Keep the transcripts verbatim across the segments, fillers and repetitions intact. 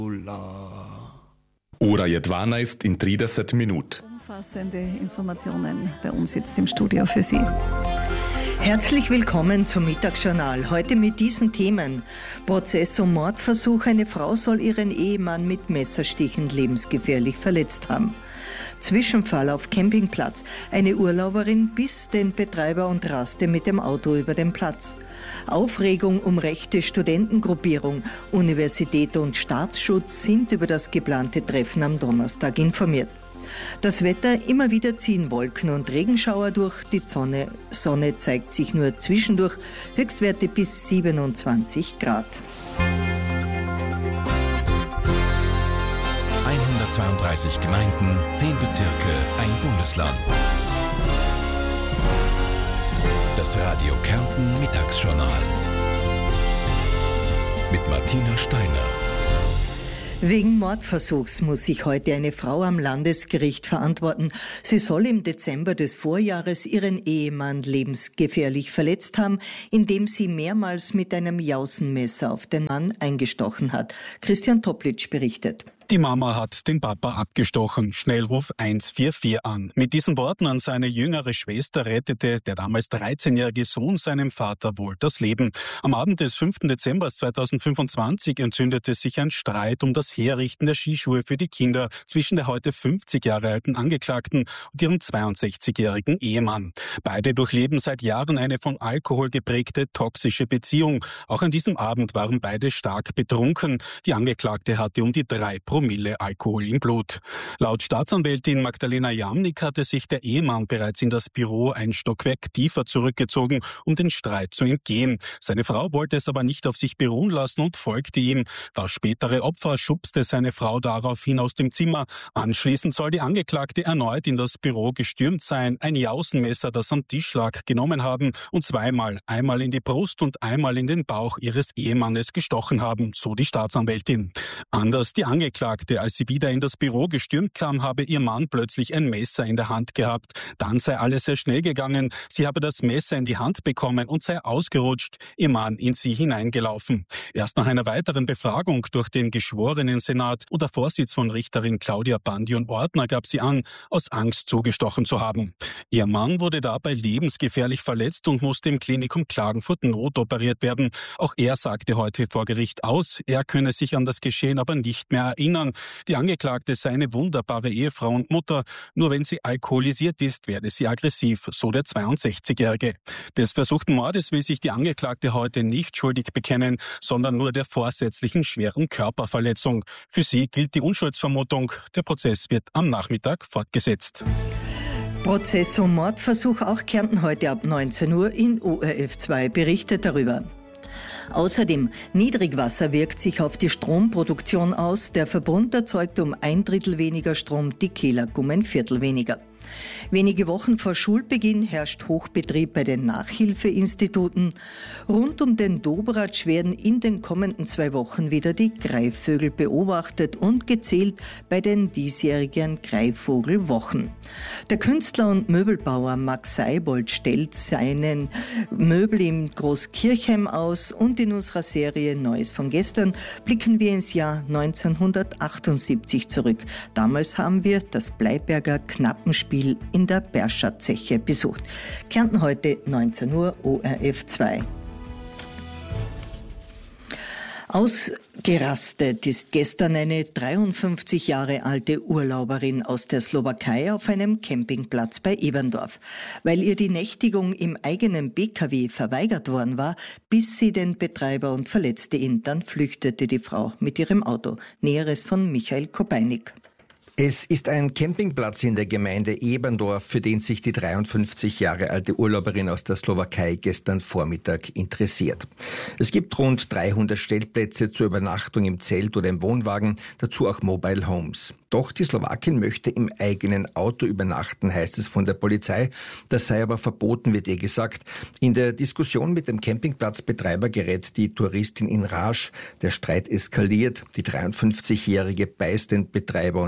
Ora jedwana ist in trideset minut. Umfassende Informationen bei uns jetzt im Studio für Sie. Herzlich willkommen zum Mittagsjournal. Heute mit diesen Themen. Prozess um Mordversuch. Eine Frau soll ihren Ehemann mit Messerstichen lebensgefährlich verletzt haben. Zwischenfall auf Campingplatz. Eine Urlauberin biss den Betreiber und raste mit dem Auto über den Platz. Aufregung um rechte Studentengruppierung. Universität und Staatsschutz sind über das geplante Treffen am Donnerstag informiert. Das Wetter, immer wieder ziehen Wolken und Regenschauer durch. Die Sonne, Sonne zeigt sich nur zwischendurch. Höchstwerte bis siebenundzwanzig Grad. hundertzweiunddreißig Gemeinden, zehn Bezirke, ein Bundesland. Das Radio Kärnten Mittagsjournal mit Martina Steiner. Wegen Mordversuchs muss sich heute eine Frau am Landesgericht verantworten. Sie soll im Dezember des Vorjahres ihren Ehemann lebensgefährlich verletzt haben, indem sie mehrmals mit einem Jausenmesser auf den Mann eingestochen hat. Christian Toplitsch berichtet. Die Mama hat den Papa abgestochen. Schnellruf eins vier vier an. Mit diesen Worten an seine jüngere Schwester rettete der damals dreizehnjährige Sohn seinem Vater wohl das Leben. Am Abend des fünften Dezember zweitausendfünfundzwanzig entzündete sich ein Streit um das Herrichten der Skischuhe für die Kinder zwischen der heute fünfzig Jahre alten Angeklagten und ihrem zweiundsechzigjährigen Ehemann. Beide durchleben seit Jahren eine von Alkohol geprägte toxische Beziehung. Auch an diesem Abend waren beide stark betrunken. Die Angeklagte hatte um die drei Promille Alkohol im Blut. Laut Staatsanwältin Magdalena Jamnik hatte sich der Ehemann bereits in das Büro ein Stockwerk tiefer zurückgezogen, um den Streit zu entgehen. Seine Frau wollte es aber nicht auf sich beruhen lassen und folgte ihm. Das spätere Opfer schubste seine Frau daraufhin aus dem Zimmer. Anschließend soll die Angeklagte erneut in das Büro gestürmt sein, ein Jausenmesser, das am Tisch lag, genommen haben und zweimal, einmal in die Brust und einmal in den Bauch ihres Ehemannes gestochen haben, so die Staatsanwältin. Anders die Angeklagte. Als sie wieder in das Büro gestürmt kam, habe ihr Mann plötzlich ein Messer in der Hand gehabt. Dann sei alles sehr schnell gegangen. Sie habe das Messer in die Hand bekommen und sei ausgerutscht, ihr Mann in sie hineingelaufen. Erst nach einer weiteren Befragung durch den Geschworenensenat unter Vorsitz von Richterin Claudia Bandion-Ordner gab sie an, aus Angst zugestochen zu haben. Ihr Mann wurde dabei lebensgefährlich verletzt und musste im Klinikum Klagenfurt notoperiert werden. Auch er sagte heute vor Gericht aus, er könne sich an das Geschehen aber nicht mehr erinnern. Die Angeklagte sei eine wunderbare Ehefrau und Mutter. Nur wenn sie alkoholisiert ist, werde sie aggressiv, so der zweiundsechzigjährige. Des versuchten Mordes will sich die Angeklagte heute nicht schuldig bekennen, sondern nur der vorsätzlichen schweren Körperverletzung. Für sie gilt die Unschuldsvermutung. Der Prozess wird am Nachmittag fortgesetzt. Prozess um Mordversuch, auch Kärnten heute ab neunzehn Uhr in O R F zwei berichtet darüber. Außerdem, Niedrigwasser wirkt sich auf die Stromproduktion aus. Der Verbund erzeugt um ein Drittel weniger Strom, die Kelag um ein Viertel weniger. Wenige Wochen vor Schulbeginn herrscht Hochbetrieb bei den Nachhilfeinstituten. Rund um den Dobratsch werden in den kommenden zwei Wochen wieder die Greifvögel beobachtet und gezählt bei den diesjährigen Greifvogelwochen. Der Künstler und Möbelbauer Max Seibold stellt seinen Möbel im Großkirchheim aus und in unserer Serie Neues von gestern blicken wir ins Jahr neunzehnhundertachtundsiebzig zurück. Damals haben wir das Bleiberger Knappenspiel in der Berscher-Zeche besucht. Kärnten heute neunzehn Uhr O R F zwei. Ausgerastet ist gestern eine dreiundfünfzig Jahre alte Urlauberin aus der Slowakei auf einem Campingplatz bei Eberndorf. Weil ihr die Nächtigung im eigenen B K W verweigert worden war, biss sie den Betreiber und verletzte ihn. Dann flüchtete die Frau mit ihrem Auto. Näheres von Michael Kopeinik. Es ist ein Campingplatz in der Gemeinde Eberndorf, für den sich die dreiundfünfzig Jahre alte Urlauberin aus der Slowakei gestern Vormittag interessiert. Es gibt rund dreihundert Stellplätze zur Übernachtung im Zelt oder im Wohnwagen, dazu auch Mobile Homes. Doch die Slowakin möchte im eigenen Auto übernachten, heißt es von der Polizei. Das sei aber verboten, wird ihr gesagt. In der Diskussion mit dem Campingplatzbetreiber gerät die Touristin in Rage. Der Streit eskaliert. Die dreiundfünfzigjährige beißt den Betreiber und verletzt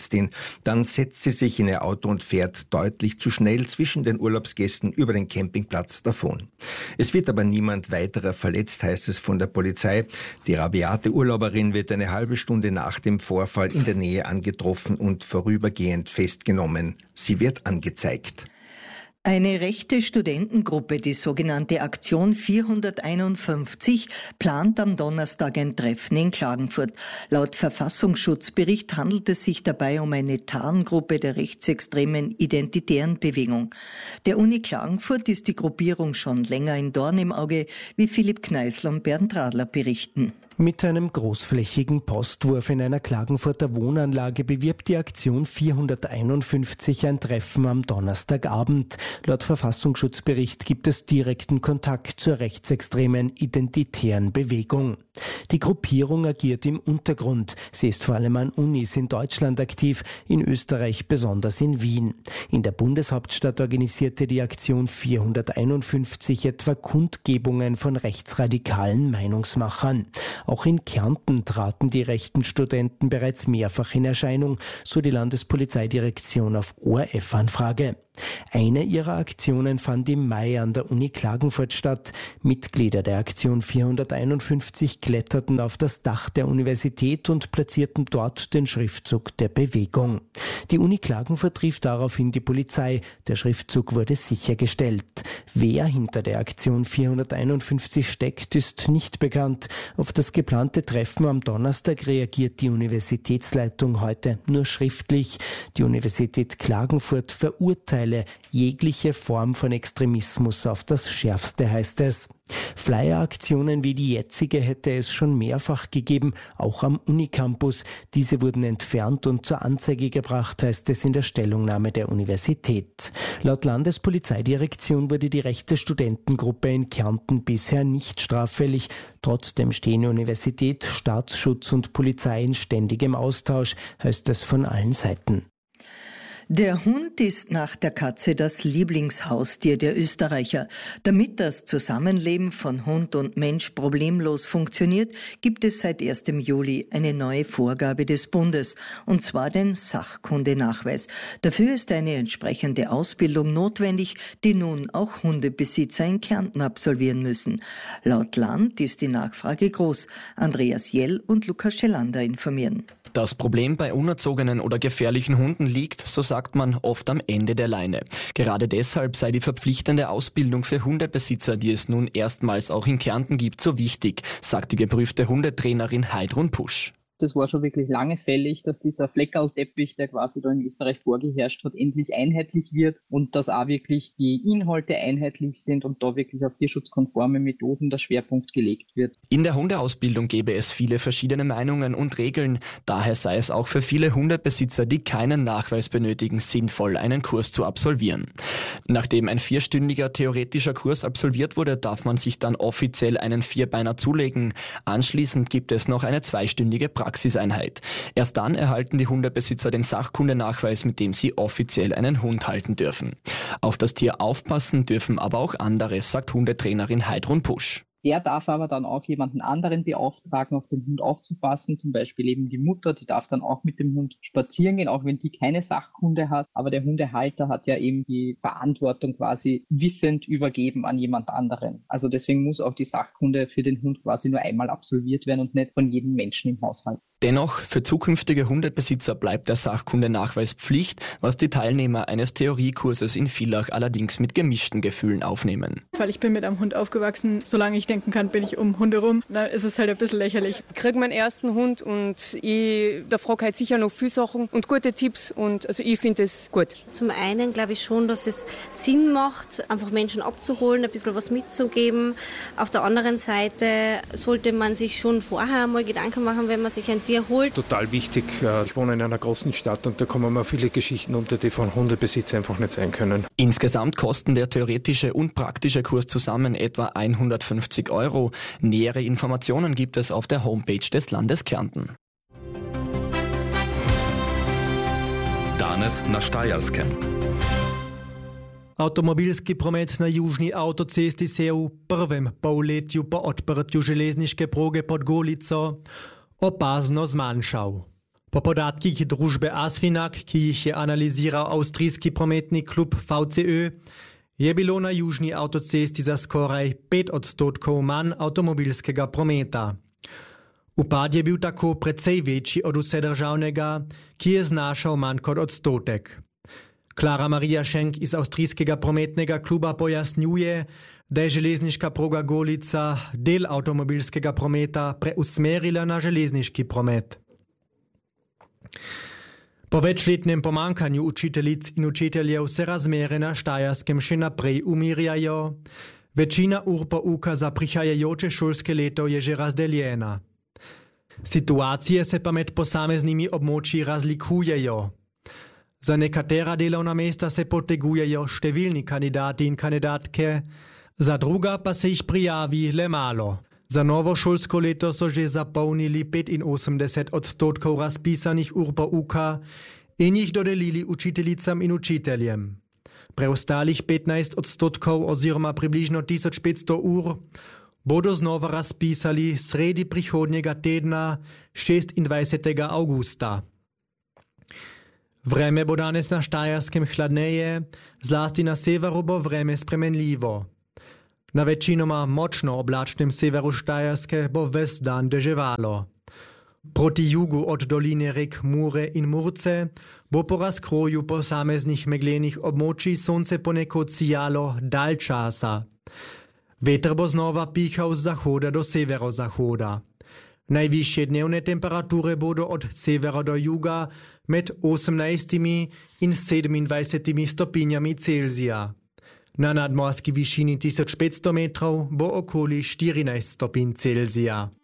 verletzt ihn. Dann setzt sie sich in ihr Auto und fährt deutlich zu schnell zwischen den Urlaubsgästen über den Campingplatz davon. Es wird aber niemand weiterer verletzt, heißt es von der Polizei. Die rabiate Urlauberin wird eine halbe Stunde nach dem Vorfall in der Nähe angetroffen und vorübergehend festgenommen. Sie wird angezeigt. Eine rechte Studentengruppe, die sogenannte Aktion vierhunderteinundfünfzig, plant am Donnerstag ein Treffen in Klagenfurt. Laut Verfassungsschutzbericht handelt es sich dabei um eine Tarngruppe der rechtsextremen Identitären Bewegung. Der Uni Klagenfurt ist die Gruppierung schon länger ein Dorn im Auge, wie Philipp Kneißl und Bernd Radler berichten. Mit einem großflächigen Postwurf in einer Klagenfurter Wohnanlage bewirbt die Aktion vierhunderteinundfünfzig ein Treffen am Donnerstagabend. Laut Verfassungsschutzbericht gibt es direkten Kontakt zur rechtsextremen identitären Bewegung. Die Gruppierung agiert im Untergrund. Sie ist vor allem an Unis in Deutschland aktiv, in Österreich besonders in Wien. In der Bundeshauptstadt organisierte die Aktion vierhunderteinundfünfzig etwa Kundgebungen von rechtsradikalen Meinungsmachern. Auch in Kärnten traten die rechten Studenten bereits mehrfach in Erscheinung, so die Landespolizeidirektion auf O R F-Anfrage. Eine ihrer Aktionen fand im Mai an der Uni Klagenfurt statt. Mitglieder der Aktion vierhunderteinundfünfzig kletterten auf das Dach der Universität und platzierten dort den Schriftzug der Bewegung. Die Uni Klagenfurt rief daraufhin die Polizei. Der Schriftzug wurde sichergestellt. Wer hinter der Aktion vierhunderteinundfünfzig steckt, ist nicht bekannt. Auf das geplante Treffen am Donnerstag reagiert die Universitätsleitung heute nur schriftlich. Die Universität Klagenfurt verurteilt jegliche Form von Extremismus auf das Schärfste, heißt es. Flyer-Aktionen wie die jetzige hätte es schon mehrfach gegeben, auch am Unicampus. Diese wurden entfernt und zur Anzeige gebracht, heißt es in der Stellungnahme der Universität. Laut Landespolizeidirektion wurde die rechte Studentengruppe in Kärnten bisher nicht straffällig. Trotzdem stehen Universität, Staatsschutz und Polizei in ständigem Austausch, heißt es von allen Seiten. Der Hund ist nach der Katze das Lieblingshaustier der Österreicher. Damit das Zusammenleben von Hund und Mensch problemlos funktioniert, gibt es seit ersten Juli eine neue Vorgabe des Bundes, und zwar den Sachkundenachweis. Dafür ist eine entsprechende Ausbildung notwendig, die nun auch Hundebesitzer in Kärnten absolvieren müssen. Laut Land ist die Nachfrage groß. Andreas Jell und Lukas Schelander informieren. Das Problem bei unerzogenen oder gefährlichen Hunden liegt, so sagt man, oft am Ende der Leine. Gerade deshalb sei die verpflichtende Ausbildung für Hundebesitzer, die es nun erstmals auch in Kärnten gibt, so wichtig, sagt die geprüfte Hundetrainerin Heidrun Pusch. Das war schon wirklich lange fällig, dass dieser Fleckerlteppich, der quasi da in Österreich vorgeherrscht hat, endlich einheitlich wird und dass auch wirklich die Inhalte einheitlich sind und da wirklich auf tierschutzkonforme Methoden der Schwerpunkt gelegt wird. In der Hundeausbildung gäbe es viele verschiedene Meinungen und Regeln. Daher sei es auch für viele Hundebesitzer, die keinen Nachweis benötigen, sinnvoll, einen Kurs zu absolvieren. Nachdem ein vierstündiger theoretischer Kurs absolviert wurde, darf man sich dann offiziell einen Vierbeiner zulegen. Anschließend gibt es noch eine zweistündige Praxis. Praxiseinheit. Erst dann erhalten die Hundebesitzer den Sachkundenachweis, mit dem sie offiziell einen Hund halten dürfen. Auf das Tier aufpassen dürfen aber auch andere, sagt Hundetrainerin Heidrun Pusch. Der darf aber dann auch jemanden anderen beauftragen, auf den Hund aufzupassen, zum Beispiel eben die Mutter, die darf dann auch mit dem Hund spazieren gehen, auch wenn die keine Sachkunde hat. Aber der Hundehalter hat ja eben die Verantwortung quasi wissend übergeben an jemand anderen. Also deswegen muss auch die Sachkunde für den Hund quasi nur einmal absolviert werden und nicht von jedem Menschen im Haushalt. Dennoch, für zukünftige Hundebesitzer bleibt der Sachkundenachweis Pflicht, was die Teilnehmer eines Theoriekurses in Villach allerdings mit gemischten Gefühlen aufnehmen. Weil ich bin mit einem Hund aufgewachsen, solange ich denken kann, bin ich um Hunde rum. Da ist es halt ein bisschen lächerlich. Ich kriege meinen ersten Hund und ich, da frage halt sicher noch viele Sachen und gute Tipps und also ich finde es gut. Zum einen glaube ich schon, dass es Sinn macht, einfach Menschen abzuholen, ein bisschen was mitzugeben. Auf der anderen Seite sollte man sich schon vorher mal Gedanken machen, wenn man sich ein Tier holt. Total wichtig. Ich wohne in einer großen Stadt und da kommen mir viele Geschichten unter, die von Hundebesitz einfach nicht sein können. Insgesamt kosten der theoretische und praktische Kurs zusammen etwa hundertfünfzig Euro. Nähere Informationen gibt es auf der Homepage des Landes Kärnten. Danes na Štajerskem. Automobilski promet na južni avtocesti se v prvem polletju po odprtju železniške proge pod Golico opazno zmanjšal. Po podatkih družbe Asfinag, ki jih je analiziral avstrijski prometni klub V C Ö, je bilo na južni avtocesti za skoraj pet odstotkov manj avtomobilskega prometa. Upad je bil tako precej večji od vsedržavnega, ki je znašal manj kot odstotek. Klara Marija Schenk iz avstrijskega prometnega kluba pojasnjuje, da je železniška proga Golica del avtomobilskega prometa preusmerila na železniški promet. Po večletnem pomankanju učiteljic in učiteljev se razmere na Štajerskem še naprej umirjajo. Večina ur pouka za prihajajoče šolske leto je že razdeljena. Situacije se pa med posameznimi območji razlikujejo. Za nekatera delovna mesta se potegujejo številni kandidati in kandidatke, za druga pa se jih prijavi le malo. Za novo šolsko leto so že zapolnili petinosemdeset odstotkov razpisanih ur pouka in jih dodelili učiteljicam in učiteljem. Preostalih petnajst odstotkov oziroma približno tisoč petsto ur bodo znova razpisali sredi prihodnjega tedna šestindvajsetega avgusta. Vreme bo danes na Štajerskem hladneje, zlasti na severu bo vreme spremenljivo. Na večinoma močno oblačnem severu Štajerske bo ves dan deževalo. Proti jugu od doline rek Mure in Murce bo po razkroju posameznih meglenih območij sonce ponekod sijalo dalj časa. Veter bo znova pihal z zahoda do severozahoda. Najvišje dnevne temperature bodo od severa do juga med osemnajstimi in sedemindvajsetimi stopinjami Celzija. Na nadmorski višini tisoč petsto metrov bo okoli štirinajst stopinj Celzija.